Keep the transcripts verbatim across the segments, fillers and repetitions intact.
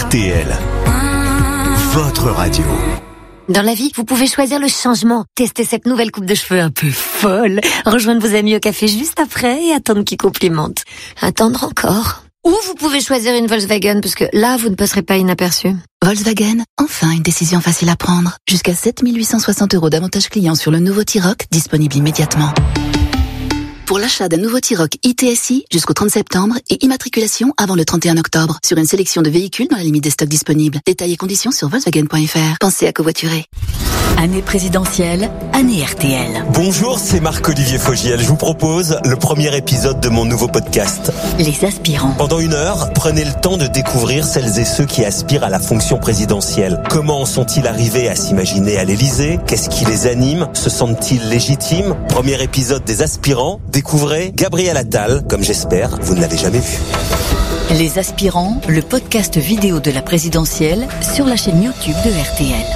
T L, votre radio. Dans la vie, vous pouvez choisir le changement. Tester cette nouvelle coupe de cheveux un peu folle. Rejoindre vos amis au café juste après et attendre qu'ils complimentent. Attendre encore. Ou vous pouvez choisir une Volkswagen parce que là, vous ne passerez pas inaperçu. Volkswagen, enfin une décision facile à prendre. Jusqu'à sept mille huit cent soixante euros d'avantages clients sur le nouveau T-Roc, disponible immédiatement. Pour l'achat d'un nouveau T-Roc I T S I jusqu'au trente septembre et immatriculation avant le trente et un octobre sur une sélection de véhicules dans la limite des stocks disponibles. Détails et conditions sur volkswagen point f r. Pensez à covoiturer. Année présidentielle, année R T L. Bonjour, c'est Marc-Olivier Fogiel. Je vous propose le premier épisode de mon nouveau podcast. Les aspirants. Pendant une heure, prenez le temps de découvrir celles et ceux qui aspirent à la fonction présidentielle. Comment en sont-ils arrivés à s'imaginer à l'Élysée? Qu'est-ce qui les anime? Se sentent-ils légitimes? Premier épisode des aspirants. Découvrez Gabriel Attal, comme j'espère, vous ne l'avez jamais vu. Les aspirants, le podcast vidéo de la présidentielle sur la chaîne YouTube de R T L.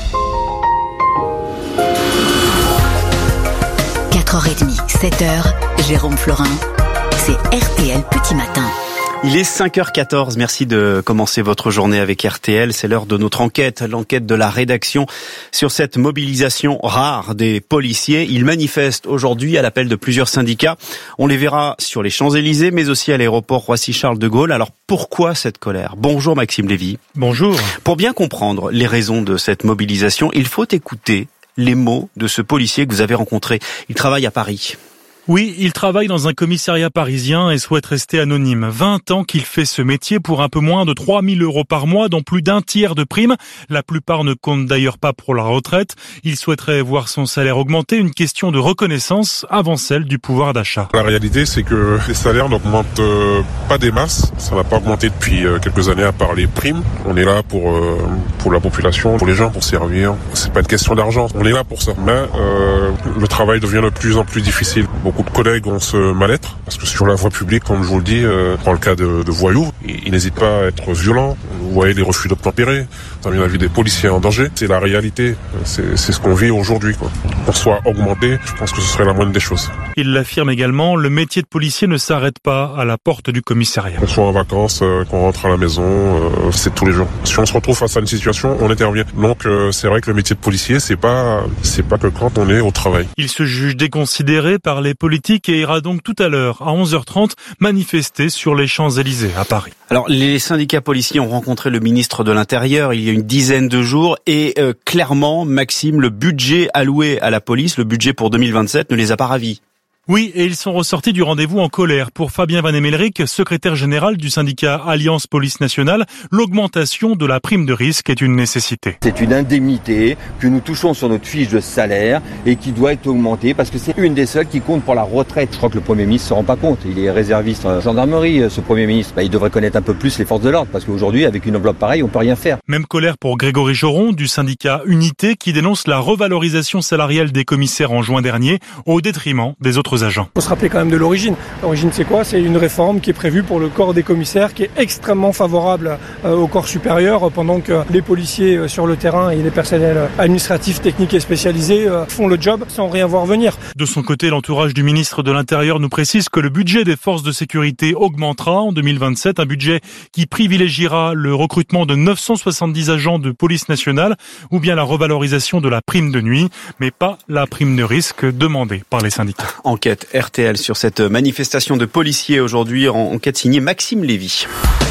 quatre heures trente, sept heures, Jérôme Florin, c'est R T L Petit Matin. Il est cinq heures quatorze, merci de commencer votre journée avec R T L. C'est l'heure de notre enquête, l'enquête de la rédaction sur cette mobilisation rare des policiers. Ils manifestent aujourd'hui à l'appel de plusieurs syndicats. On les verra sur les Champs-Élysées, mais aussi à l'aéroport Roissy-Charles de Gaulle. Alors pourquoi cette colère? Bonjour Maxime Lévy. Bonjour. Pour bien comprendre les raisons de cette mobilisation, il faut écouter les mots de ce policier que vous avez rencontré. Il travaille à Paris. Oui, il travaille dans un commissariat parisien et souhaite rester anonyme. vingt ans qu'il fait ce métier pour un peu moins de trois mille euros par mois, dont plus d'un tiers de primes. La plupart ne comptent d'ailleurs pas pour la retraite. Il souhaiterait voir son salaire augmenter, une question de reconnaissance avant celle du pouvoir d'achat. La réalité, c'est que les salaires n'augmentent pas des masses. Ça n'a pas augmenté depuis quelques années à part les primes. On est là pour euh, pour la population, pour les gens, pour servir. C'est pas une question d'argent. On est là pour ça. Mais euh, le travail devient de plus en plus difficile. Beaucoup de collègues ont ce mal-être, parce que sur la voie publique, comme je vous le dis, euh, dans le cas de, de voyous, ils, ils n'hésitent pas à être violents. Vous voyez les refus d'obtempérer, ça a mis la vie des policiers en danger. C'est la réalité, c'est, c'est ce qu'on vit aujourd'hui, quoi. Qu'on soit augmenté, je pense que ce serait la moindre des choses. Il l'affirme également, le métier de policier ne s'arrête pas à la porte du commissariat. Qu'on soit en vacances, euh, qu'on rentre à la maison, euh, c'est tous les jours. Si on se retrouve face à une situation, on intervient. Donc euh, c'est vrai que le métier de policier, c'est pas, c'est pas que quand on est au travail. Il se juge déconsidéré par les politique et ira donc tout à l'heure, à onze heures trente, manifester sur les Champs-Élysées à Paris. Alors, les syndicats policiers ont rencontré le ministre de l'Intérieur il y a une dizaine de jours et euh, clairement, Maxime, le budget alloué à la police, le budget pour deux mille vingt-sept, ne les a pas ravis. Oui, et ils sont ressortis du rendez-vous en colère. Pour Fabien Van Emmelrich, secrétaire général du syndicat Alliance Police Nationale, l'augmentation de la prime de risque est une nécessité. C'est une indemnité que nous touchons sur notre fiche de salaire et qui doit être augmentée parce que c'est une des seules qui compte pour la retraite. Je crois que le Premier ministre ne se rend pas compte. Il est réserviste en gendarmerie, ce Premier ministre. Bah, il devrait connaître un peu plus les forces de l'ordre parce qu'aujourd'hui, avec une enveloppe pareille, on ne peut rien faire. Même colère pour Grégory Joron du syndicat Unité qui dénonce la revalorisation salariale des commissaires en juin dernier au détriment des autres agents. Il faut se rappeler quand même de l'origine. L'origine, c'est quoi? C'est une réforme qui est prévue pour le corps des commissaires, qui est extrêmement favorable euh, au corps supérieur, pendant que les policiers euh, sur le terrain et les personnels administratifs, techniques et spécialisés euh, font le job sans rien voir venir. De son côté, l'entourage du ministre de l'Intérieur nous précise que le budget des forces de sécurité augmentera en deux mille vingt-sept, un budget qui privilégiera le recrutement de neuf cent soixante-dix agents de police nationale ou bien la revalorisation de la prime de nuit, mais pas la prime de risque demandée par les syndicats. Enquête R T L sur cette manifestation de policiers aujourd'hui, enquête signée Maxime Lévy.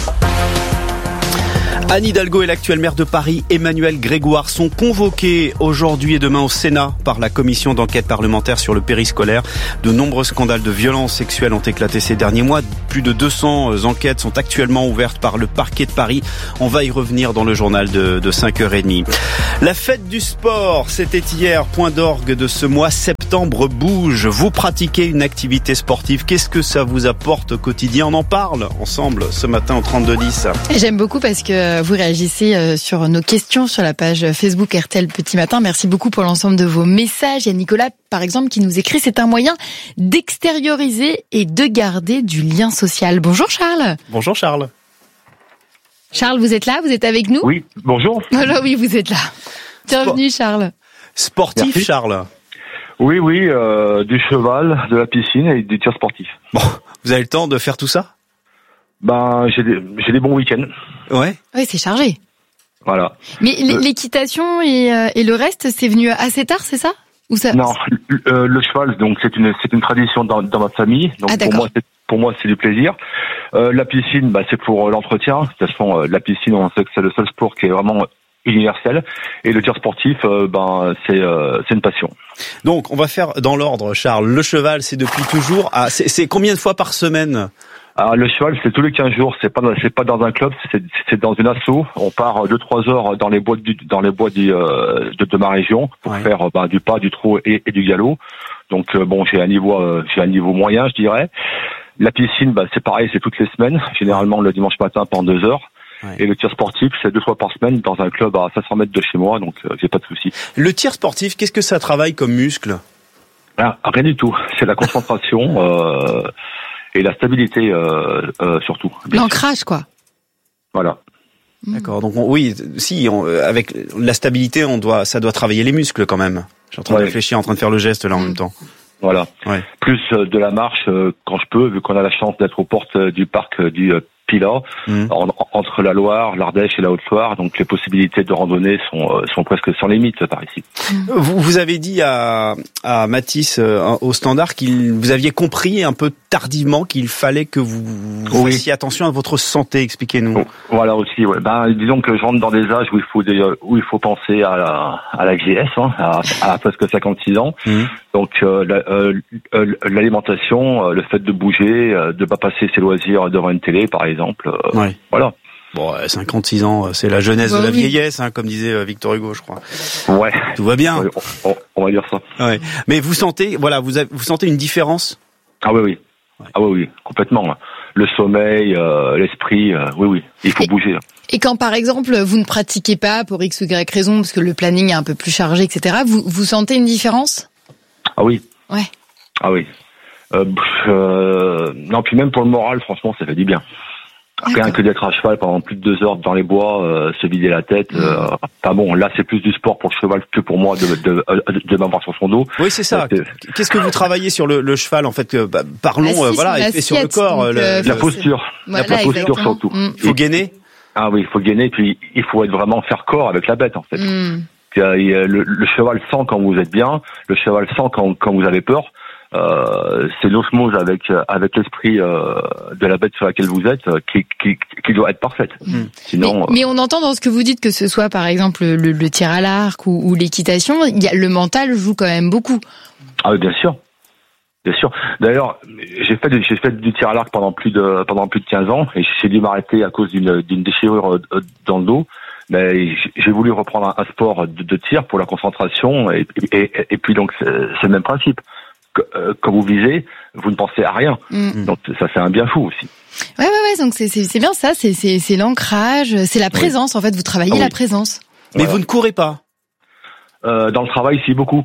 Anne Hidalgo et l'actuel maire de Paris, Emmanuel Grégoire, sont convoqués aujourd'hui et demain au Sénat par la commission d'enquête parlementaire sur le périscolaire. De nombreux scandales de violences sexuelles ont éclaté ces derniers mois. Plus de deux cents enquêtes sont actuellement ouvertes par le parquet de Paris. On va y revenir dans le journal de, de cinq heures trente. La fête du sport, c'était hier, point d'orgue de ce mois. Septembre bouge. Vous pratiquez une activité sportive. Qu'est-ce que ça vous apporte au quotidien? On en parle ensemble ce matin au trente-deux dix. J'aime beaucoup parce que vous réagissez sur nos questions sur la page Facebook R T L Petit Matin. Merci beaucoup pour l'ensemble de vos messages. Il y a Nicolas, par exemple, qui nous écrit: c'est un moyen d'extérioriser et de garder du lien social. Bonjour Charles. Bonjour Charles. Charles, vous êtes là? Vous êtes avec nous? Oui, bonjour. Alors oui, vous êtes là. Bienvenue Charles. Sportif. Merci. Charles. Oui, oui, euh, du cheval, de la piscine et du tir sportif. Bon, vous avez le temps de faire tout ça? Ben, j'ai des, j'ai des bons week-ends. Ouais. Oui, c'est chargé. Voilà. Mais euh, l'équitation et, euh, et le reste, c'est venu assez tard, c'est ça? Ou ça? Non, le, euh, le cheval, donc c'est une c'est une tradition dans, dans ma famille. Donc ah, pour moi, c'est, pour moi, c'est du plaisir. Euh, la piscine, bah, c'est pour l'entretien. De toute façon, euh, la piscine, on sait que c'est le seul sport qui est vraiment universel. Et le tir sportif, euh, ben c'est euh, c'est une passion. Donc, on va faire dans l'ordre, Charles. Le cheval, c'est depuis toujours. Ah, c'est, c'est combien de fois par semaine? Alors, le cheval, c'est tous les quinze jours. C'est pas, c'est pas dans un club, c'est, c'est dans une asso. On part deux trois heures dans les bois du, dans les bois du, euh, de, de ma région pour ouais. faire ben, du pas, du trot et, et du galop. Donc euh, bon, j'ai un niveau, euh, j'ai un niveau moyen, je dirais. La piscine, bah, c'est pareil, c'est toutes les semaines. Généralement le dimanche matin pendant deux heures. Ouais. Et le tir sportif, c'est deux fois par semaine dans un club à cinq cents mètres de chez moi, donc euh, j'ai pas de souci. Le tir sportif, qu'est-ce que ça travaille comme muscle? Ah, rien du tout. C'est la concentration. euh, Et la stabilité, euh, euh, surtout. L'ancrage, quoi. Voilà. D'accord. Donc, on, oui, si, on, avec la stabilité, on doit, ça doit travailler les muscles quand même. Je suis en train ouais. de réfléchir, en train de faire le geste là en même temps. Voilà. Ouais. Plus euh, de la marche euh, quand je peux, vu qu'on a la chance d'être aux portes euh, du parc euh, du euh, Pilat, mmh. en, entre la Loire, l'Ardèche et la Haute-Loire, donc les possibilités de randonnée sont, euh, sont presque sans limite par ici. Vous, vous avez dit à, à Mathis euh, au Standard qu'il vous aviez compris un peu tardivement qu'il fallait que vous oui. fassiez attention à votre santé. Expliquez-nous. Voilà aussi. Ouais. Ben disons que je rentre dans des âges où il faut des, où il faut penser à la, à la vieillesse, hein, à, à presque cinquante-six ans. Mmh. Donc euh, la, euh, l'alimentation, euh, le fait de bouger, euh, de pas passer ses loisirs devant une télé, par exemple. exemple. Euh, ouais. Voilà. Bon, cinquante-six ans, c'est la jeunesse bah, de la oui. vieillesse, hein, comme disait Victor Hugo, je crois. Ouais. Tout va bien. Ouais, on, on va dire ça. Ouais. Mais vous sentez, voilà, vous avez, vous sentez une différence? Ah oui, oui. Ouais. Ah oui, oui, complètement. Le sommeil, euh, l'esprit, euh, oui, oui. Il faut et, bouger. Et quand, par exemple, vous ne pratiquez pas pour X ou Y raison, parce que le planning est un peu plus chargé, et cetera, vous, vous sentez une différence? Ah oui. Ouais. Ah oui. Euh, euh, non, puis même pour le moral, franchement, ça fait du bien. D'accord. Rien que d'être à cheval pendant plus de deux heures dans les bois, euh, se vider la tête. Mmh. Euh, enfin bon, là c'est plus du sport pour le cheval que pour moi de de, de, de m'avoir sur son dos. Oui, c'est ça. Euh, Qu'est-ce que vous travaillez sur le, le cheval en fait? Bah, parlons, euh, voilà, et sur le corps. Donc, le, euh, la posture, voilà, la posture exactement. surtout. Mmh. Il faut gainer. Ah oui, il faut gainer. Puis il faut être vraiment faire corps avec la bête en fait. Mmh. Le, le cheval sent quand vous êtes bien, le cheval sent quand quand vous avez peur. Euh, c'est l'osmose avec avec l'esprit euh, de la bête sur laquelle vous êtes euh, qui, qui qui doit être parfaite. Mmh. Sinon, mais, euh... mais on entend dans ce que vous dites que ce soit par exemple le, le tir à l'arc ou, ou l'équitation, il y a, le mental joue quand même beaucoup. Ah oui, bien sûr, bien sûr. D'ailleurs, j'ai fait j'ai fait du tir à l'arc pendant plus de pendant plus de quinze ans et j'ai dû m'arrêter à cause d'une d'une déchirure dans le dos. Mais j'ai voulu reprendre un sport de, de tir pour la concentration et et, et, et puis donc c'est, c'est le même principe. Quand vous visez, vous ne pensez à rien. Mmh. Donc ça c'est un bien fou aussi. Ouais ouais ouais, donc c'est c'est, c'est bien ça, c'est c'est c'est l'ancrage, c'est la présence oui. en fait, vous travaillez ah, oui. la présence. Mais voilà. Vous ne courez pas. Euh, dans le travail, si beaucoup.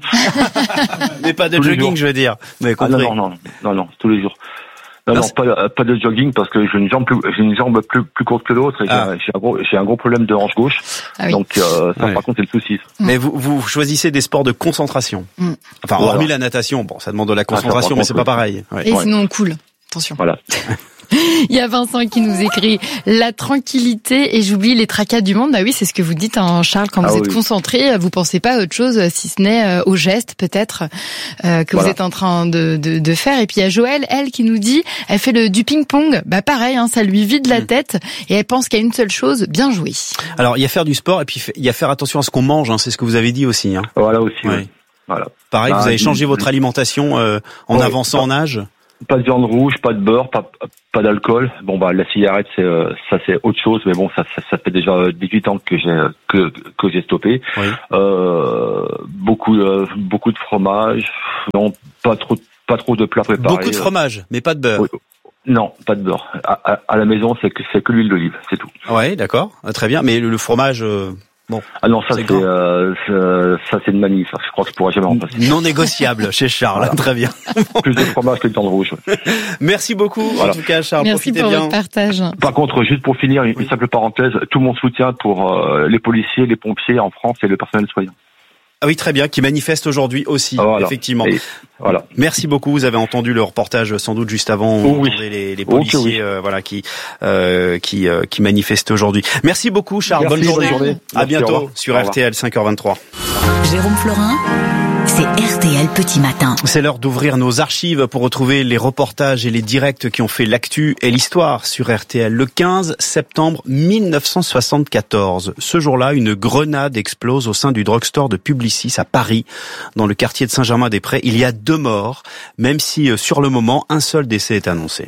Mais pas de tous jogging, je veux dire. Mais ah, non non non non non tous les jours. Non, non, non pas, pas de jogging parce que j'ai une jambe plus, j'ai une jambe plus, plus courte que l'autre et ah. j'ai, j'ai un gros, j'ai un gros problème de hanche gauche. Ah oui. Donc, euh, ça, ouais. par contre, c'est le souci. Mais vous, vous choisissez des sports de concentration. Mm. Enfin, voilà. Hormis la natation, bon, ça demande de la concentration, ah, mais c'est pas pareil. Ouais. Et ouais. sinon, on coule. Attention. Voilà. Il y a Vincent qui nous écrit la tranquillité et j'oublie les tracas du monde. Bah oui, c'est ce que vous dites, hein, Charles. Quand ah vous êtes oui. concentré, vous pensez pas à autre chose si ce n'est au geste peut-être euh, que voilà. vous êtes en train de, de, de faire. Et puis il y a Joël, elle, qui nous dit, elle fait le du ping-pong. Bah pareil, hein, ça lui vide la mmh. tête et elle pense qu'il y a une seule chose, bien jouer. Alors il y a faire du sport et puis il y a faire attention à ce qu'on mange. Hein, c'est ce que vous avez dit aussi. Hein. Voilà aussi. Ouais. Oui. Voilà. Pareil, bah, vous avez changé votre alimentation euh, en oui, avançant pas, en âge. Pas de viande rouge, pas de beurre, pas, pas d'alcool. Bon bah la cigarette c'est euh, ça c'est autre chose, mais bon ça, ça ça fait déjà dix-huit ans que j'ai que que j'ai stoppé. Oui. Euh, beaucoup euh, beaucoup de fromage, non pas trop pas trop de plats préparés. Beaucoup de fromage, mais pas de beurre. Oui. Non, pas de beurre. À, à, à la maison c'est que c'est que l'huile d'olive, c'est tout. Ouais, d'accord, très bien. Mais le, le fromage. Euh... Bon, ah non, ça c'est, c'est euh, ça c'est une manie, ça. Je crois que je pourrais jamais en passer. Non négociable chez Charles, voilà. Très bien. Plus de fromage que de viande rouge. Merci beaucoup voilà. en tout cas, Charles. Merci profitez pour bien. Votre partage. Par contre, juste pour finir, une oui. simple parenthèse, tout mon soutien pour euh, les policiers, les pompiers en France et le personnel soignant. Ah oui, très bien, qui manifeste aujourd'hui aussi, ah, voilà. effectivement. Et, voilà. Merci beaucoup. Vous avez entendu le reportage sans doute juste avant. Oh, oui. les, les policiers, oh, oui. euh, voilà, qui euh, qui euh, qui manifestent aujourd'hui. Merci beaucoup, Charles. Merci, bonne journée. Bonne journée. À Merci, bientôt sur R T L cinq heures vingt-trois. Jérôme Florin, c'est R T L Petit Matin. C'est l'heure d'ouvrir nos archives pour retrouver les reportages et les directs qui ont fait l'actu et l'histoire sur R T L. Le quinze septembre mille neuf cent soixante-quatorze. Ce jour-là, une grenade explose au sein du drugstore de Publicis à Paris, dans le quartier de Saint-Germain-des-Prés. Il y a deux morts, même si sur le moment, un seul décès est annoncé.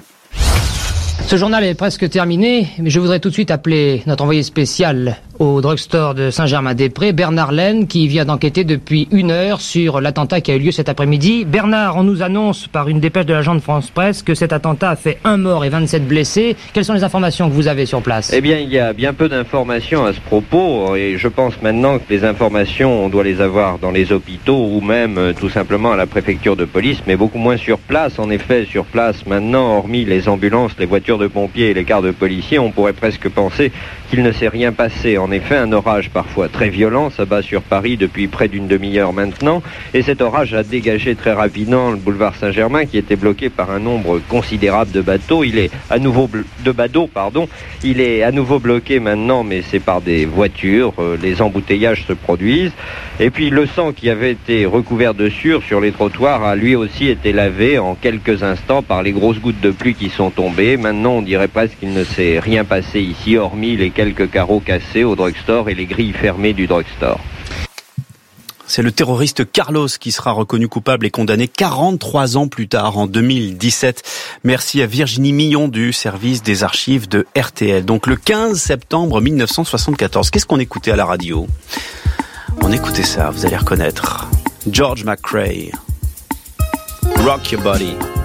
Ce journal est presque terminé, mais je voudrais tout de suite appeler notre envoyé spécial au drugstore de Saint-Germain-des-Prés, Bernard Laine, qui vient d'enquêter depuis une heure sur l'attentat qui a eu lieu cet après-midi. Bernard, on nous annonce par une dépêche de l'agent de France Presse que cet attentat a fait un mort et vingt-sept blessés. Quelles sont les informations que vous avez sur place ? Eh bien, il y a bien peu d'informations à ce propos, et je pense maintenant que les informations, on doit les avoir dans les hôpitaux ou même euh, tout simplement à la préfecture de police, mais beaucoup moins sur place. En effet, sur place, maintenant, hormis les ambulances, les voitures de pompiers et les cars de policiers, on pourrait presque penser qu'il ne s'est rien passé. En effet, un orage parfois très violent s'abat sur Paris depuis près d'une demi-heure maintenant, et cet orage a dégagé très rapidement le boulevard Saint-Germain qui était bloqué par un nombre considérable de bateaux. Il est à nouveau bl- de badauds, pardon. Il est à nouveau bloqué maintenant, mais c'est par des voitures. Euh, les embouteillages se produisent. Et puis le sang qui avait été recouvert de sueur sur les trottoirs a lui aussi été lavé en quelques instants par les grosses gouttes de pluie qui sont tombées. Maintenant, on dirait presque qu'il ne s'est rien passé ici, hormis les quelques carreaux cassés au drugstore et les grilles fermées du drugstore. C'est le terroriste Carlos qui sera reconnu coupable et condamné quarante-trois ans plus tard, en deux mille dix-sept. Merci à Virginie Millon du service des archives de R T L. Donc le quinze septembre mille neuf cent soixante-quatorze, qu'est-ce qu'on écoutait à la radio ? On écoutait ça, vous allez reconnaître. George McCrae, Rock Your Body.